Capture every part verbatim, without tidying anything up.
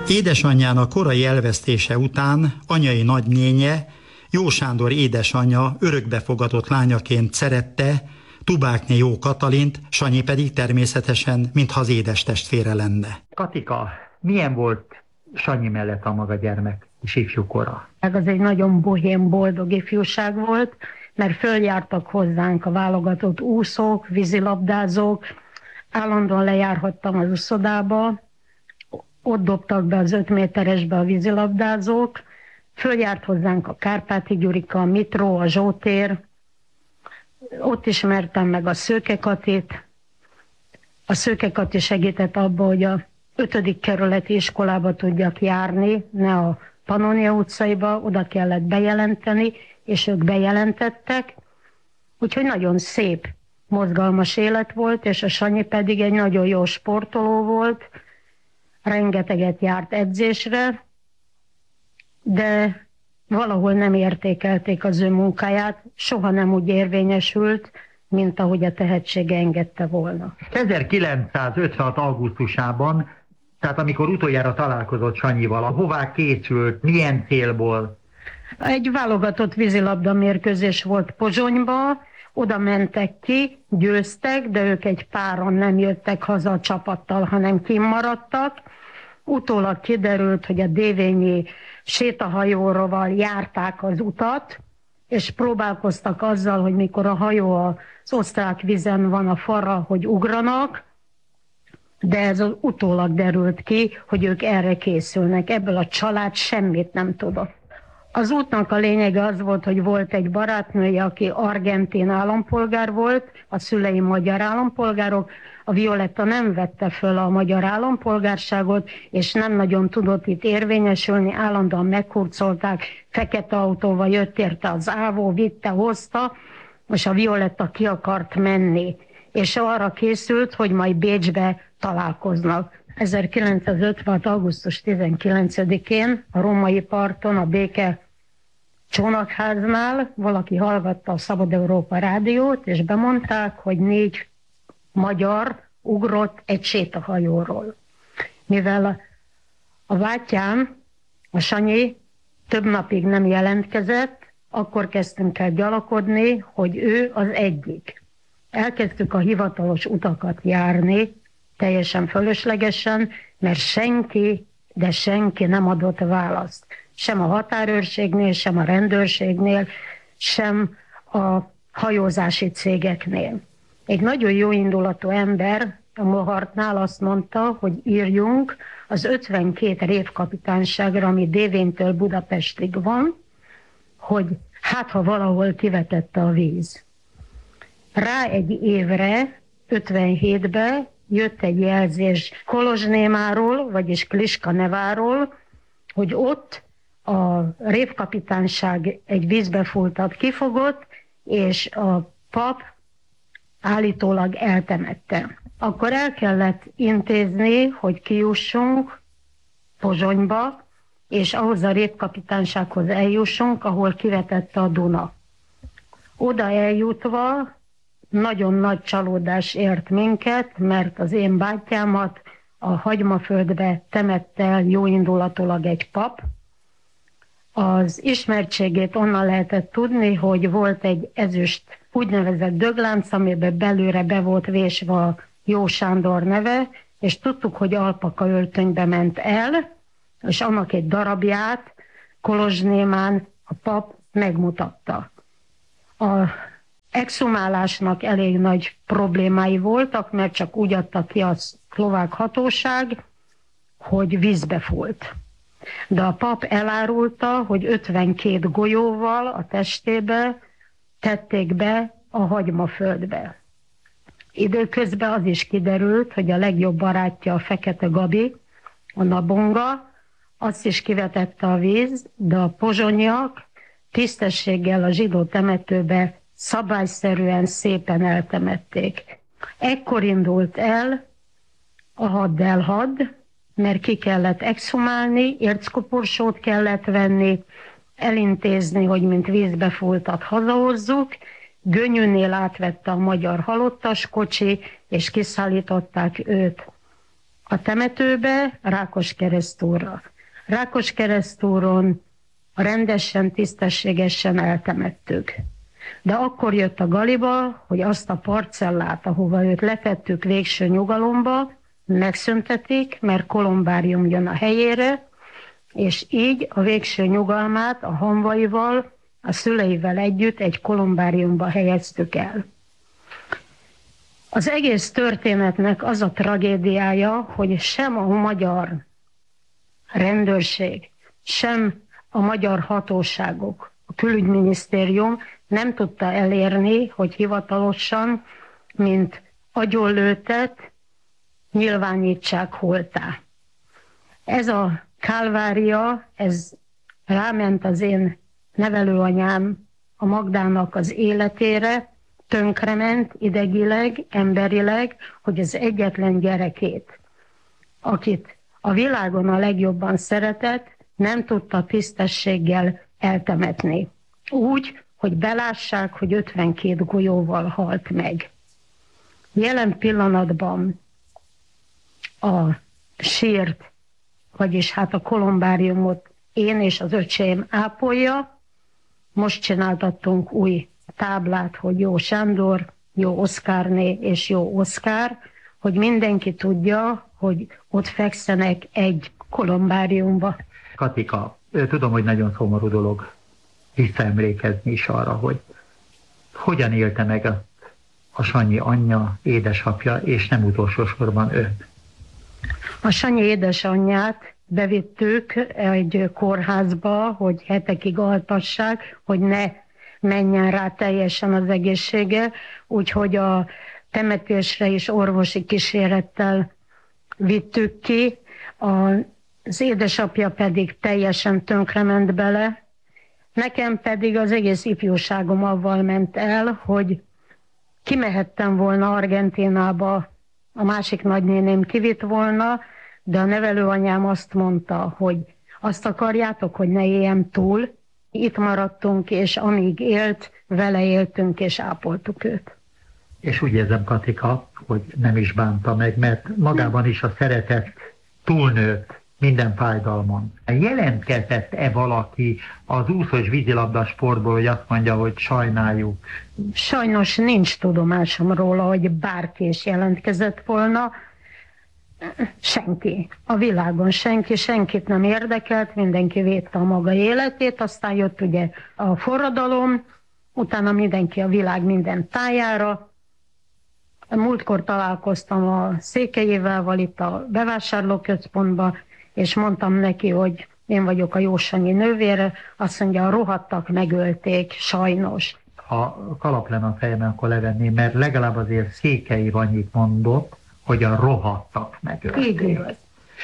Édesanyjának korai elvesztése után anyai nagynénye, Jó Sándor édesanyja örökbefogadott lányaként szerette Tubákné Jó Katalint, Sanyi pedig természetesen, mintha az édestestvére lenne. Katika, milyen volt Sanyi mellett a maga gyermek és ifjúkora? Ez egy nagyon bohém, boldog ifjúság volt, mert följártak hozzánk a válogatott úszók, vízilabdázók, állandóan lejárhattam az uszodába, ott dobtak be az öt méteresbe a vízilabdázók, följárt hozzánk a Kárpáti Gyurika, a Mitró, a Zsótér, ott ismertem meg a Szőke Katit. A Szőke Kati segített abba, hogy a ötödik kerületi iskolába tudjak járni, ne a Pannonia utcaiba, oda kellett bejelenteni, és ők bejelentettek. Úgyhogy nagyon szép, mozgalmas élet volt, és a Sanyi pedig egy nagyon jó sportoló volt, rengeteget járt edzésre, de valahol nem értékelték az ő munkáját, soha nem úgy érvényesült, mint ahogy a tehetsége engedte volna. ezerkilencszázötvenhat. augusztusában, tehát amikor utoljára találkozott Sanyival, hová készült, milyen célból? Egy válogatott vízilabda mérkőzés volt Pozsonyba, oda mentek ki, győztek, de ők egy páron nem jöttek haza a csapattal, hanem kimaradtak. Utólag kiderült, hogy a dévényi sétahajóról járták az utat, és próbálkoztak azzal, hogy mikor a hajó az osztrák vízen van a falra, hogy ugranak, de ez az utólag derült ki, hogy ők erre készülnek. Ebből a család semmit nem tudott. Az útnak a lényege az volt, hogy volt egy barátnője, aki argentin állampolgár volt, a szülei magyar állampolgárok, a Violetta nem vette föl a magyar állampolgárságot, és nem nagyon tudott itt érvényesülni, állandóan meghurcolták, fekete autóval jött érte az ávó, vitte, hozta, és a Violetta ki akart menni, és arra készült, hogy majd Bécsbe találkoznak. ezerkilencszázötvenhat. augusztus tizenkilencedikén a római parton, a Béke csónakháznál valaki hallgatta a Szabad Európa rádiót, és bemondták, hogy négy magyar ugrott egy sétahajóról. Mivel a, a bátyám, a Sanyi több napig nem jelentkezett, akkor kezdtünk el gyalogolni, hogy ő az egyik. Elkezdtük a hivatalos utakat járni, teljesen fölöslegesen, mert senki, de senki nem adott választ. Sem a határőrségnél, sem a rendőrségnél, sem a hajózási cégeknél. Egy nagyon jó indulatú ember a Mohartnál azt mondta, hogy írjunk az ötvenkét révkapitányságra, ami Dévénytől Budapestig van, hogy hát ha valahol kivetette a víz. Rá egy évre, ötvenhétben jött egy jelzés Kolozsnémáról, vagyis Kliska neváról, hogy ott a révkapitányság egy vízbefújtat kifogott, és a pap állítólag eltemette. Akkor el kellett intézni, hogy kijussunk Pozsonyba, és ahhoz a révkapitánysághoz eljussunk, ahol kivetette a Duna. Oda eljutva nagyon nagy csalódás ért minket, mert az én bátyámat a Hagymaföldbe temette el jóindulatilag egy pap. Az ismertségét onnan lehetett tudni, hogy volt egy ezüst úgynevezett döglánc, amiben belőle be volt vésve a Jó Sándor neve, és tudtuk, hogy alpaka öltönybe ment el, és annak egy darabját Kolozsnémán a pap megmutatta. A exhumálásnak elég nagy problémái voltak, mert csak úgy adta ki a szlovák hatóság, hogy vízbe fúlt. De a pap elárulta, hogy ötvenkét golyóval a testébe tették be a Hagymaföldbe. Időközben az is kiderült, hogy a legjobb barátja a Fekete Gabi, a Nabonga, azt is kivetette a víz, de a pozsonyiak tisztességgel a zsidó temetőbe szabályszerűen szépen eltemették. Ekkor indult el a haddelhad, mert ki kellett exhumálni, érckoporsót kellett venni, elintézni, hogy mint vízbe fúltat hazahozzuk. Gönyűnél átvette a magyar halottas kocsi, és kiszállították őt a temetőbe, Rákoskeresztúrra. Rákoskeresztúron rendesen, tisztességesen eltemettük. De akkor jött a Galiba, hogy azt a parcellát, ahova őt letettük végső nyugalomba, megszüntetik, mert kolumbárium jön a helyére, és így a végső nyugalmát a hamvaival, a szüleivel együtt egy kolumbáriumba helyeztük el. Az egész történetnek az a tragédiája, hogy sem a magyar rendőrség, sem a magyar hatóságok, a külügyminisztérium nem tudta elérni, hogy hivatalosan, mint agyonlőttet nyilvánítsák holttá. Ez a kálvária, ez ráment az én nevelőanyám, a Magdának az életére, tönkrement idegileg, emberileg, hogy az egyetlen gyerekét, akit a világon a legjobban szeretett, nem tudta tisztességgel eltemetni. Úgy, hogy belássák, hogy ötvenkét golyóval halt meg. Jelen pillanatban a sírt, vagyis hát a kolumbáriumot én és az öcsém ápolja. Most csináltattunk új táblát, hogy jó Sándor, jó Oszkárné és jó Oszkár, hogy mindenki tudja, hogy ott fekszenek egy kolumbáriumba. Katika, tudom, hogy nagyon szomorú dolog visszaemlékezni is arra, hogy hogyan élte meg a, a Sanyi anyja, édesapja, és nem utolsó sorban ő. A Sanyi édesanyját bevittük egy kórházba, hogy hetekig altassák, hogy ne menjen rá teljesen az egészsége, úgyhogy a temetésre is orvosi kísérettel vittük ki, az édesapja pedig teljesen tönkrement bele. Nekem pedig az egész ifjúságom avval ment el, hogy kimehettem volna Argentínába, a másik nagynéném kivitt volna, de a nevelőanyám azt mondta, hogy azt akarjátok, hogy ne éljem túl. Itt maradtunk, és amíg élt, vele éltünk, és ápoltuk őt. És úgy érzem, Katika, hogy nem is bánta meg, mert magában is a szeretet túlnőtt minden fájdalmon. Jelentkezett-e valaki az úszós vízilabda sportból, hogy azt mondja, hogy sajnáljuk? Sajnos nincs tudomásom róla, hogy bárki is jelentkezett volna. Senki. A világon senki, senkit nem érdekelt, mindenki védte a maga életét, aztán jött ugye a forradalom, utána mindenki a világ minden tájára. Múltkor találkoztam a Székelyével itt a bevásárlóközpontban, és mondtam neki, hogy én vagyok a Jósanyi nővére, azt mondja, a rohadtak megölték, sajnos. Ha kalap lenne a fejemben, akkor levenném, mert legalább azért Székely annyit mondott, hogy a rohadtak megölték. Így igaz.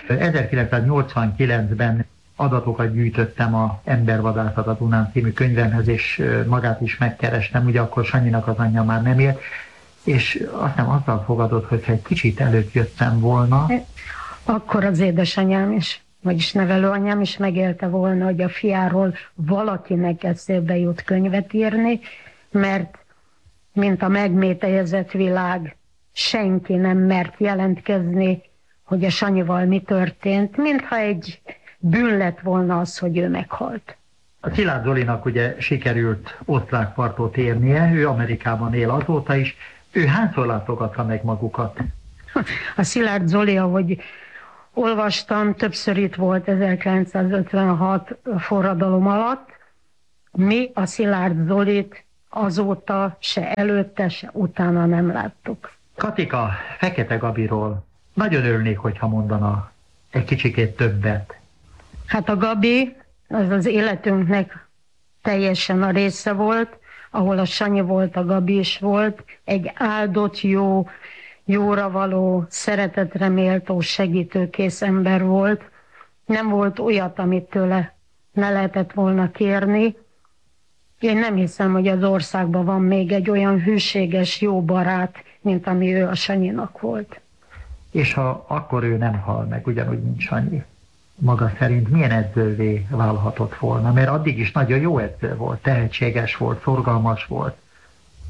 ezerkilencszáznyolcvankilencben adatokat gyűjtöttem a Embervadászat a Dunán című könyvemhez, és magát is megkerestem, ugye akkor Sanyinak az anyja már nem élt, és aztán azzal fogadott, hogyha egy kicsit előtt jöttem volna. Akkor az édesanyám is, vagyis nevelőanyám is megélte volna, hogy a fiáról valakinek eszébe jut könyvet írni, mert mint a megmételjezett világ, senki nem mert jelentkezni, hogy a Sanyival mi történt, mintha egy bűn lett volna az, hogy ő meghalt. A Szilárd Zolinak ugye sikerült osztrák partot érnie, ő Amerikában él azóta is. Ő hányszor látogatta meg magukat? A Szilárd Zoli, ahogy olvastam, többször itt volt ezerkilencszázötvenhat forradalom alatt. Mi a Szilárd Zolit azóta se előtte, se utána nem láttuk. Katika, Fekete Gabiról nagyon örülnék, hogyha mondana egy kicsikét többet. Hát a Gabi az az életünknek teljesen a része volt, ahol a Sanyi volt, a Gabi is volt, egy áldott, jó, jóra való, szeretetre méltó, segítőkész ember volt. Nem volt olyat, amit tőle ne lehetett volna kérni. Én nem hiszem, hogy az országban van még egy olyan hűséges, jó barát, mint ami ő a Sanyinak volt. És ha akkor ő nem hal meg, ugyanúgy, mint Sanyi, maga szerint milyen edzővé válhatott volna? Mert addig is nagyon jó edző volt, tehetséges volt, szorgalmas volt.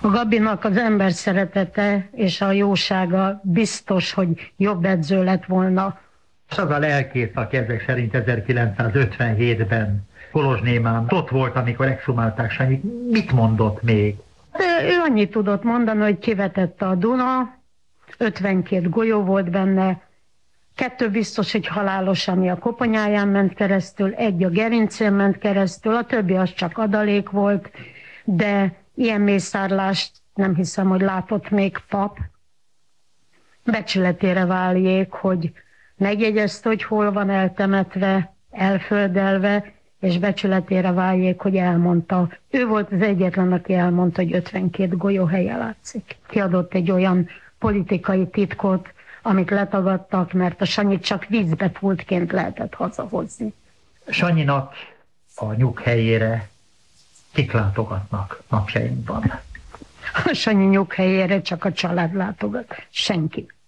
A Gabinak az ember szeretete és a jósága biztos, hogy jobb edző lett volna. És az a lelkész, aki ezek szerint ezerkilencszázötvenhétben Kolozsnémán ott volt, amikor exhumálták Sanyit, mit mondott még? De ő annyit tudott mondani, hogy kivetette a Duna, ötvenkét golyó volt benne, kettő biztos, hogy halálos, ami a koponyáján ment keresztül, egy a gerincén ment keresztül, a többi az csak adalék volt, de ilyen mészárlást nem hiszem, hogy látott még pap. Becsületére váljék, hogy megjegyezte, hogy hol van eltemetve, elföldelve, és becsületére váljék, hogy elmondta. Ő volt az egyetlen, aki elmondta, hogy ötvenkét golyóhelye látszik. Kiadott egy olyan politikai titkot, amit letagadtak, mert a Sanyit csak vízbetúltként lehetett hazahozni. Sanyinak a nyughelyére kik látogatnak napjainkban? A Sanyi nyughelyére csak a család látogat, senki.